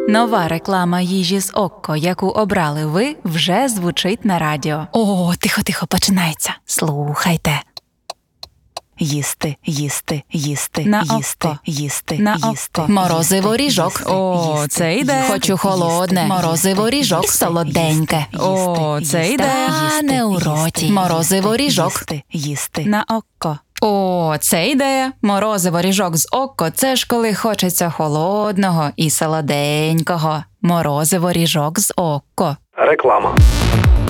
Нова реклама їжі з Окко, яку обрали ви, вже звучить на радіо. О, тихо, починається. Слухайте. Їсти, їсти, їсти, На їсти, Окко. їсти, На їсти. Окко. Морозиво ріжок. О, це йде. Хочу холодне. Морозиво ріжок солоденьке. О, це йде. Та не у роті. Морозиво ріжок. Їсти. На Окко. О, це ідея. Морозиво ріжок з Окко – це ж коли хочеться холодного і солоденького. Морозиво ріжок з Окко. Реклама.